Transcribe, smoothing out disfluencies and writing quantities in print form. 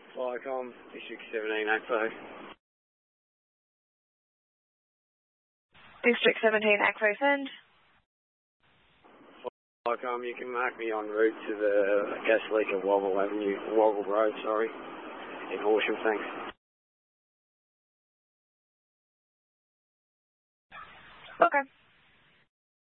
Flycom, District 17, ACFO. District 17, ACFO, send. Flycom, you can mark me en route to the gas leak at Woggle Road, in Horsham, thanks. Okay.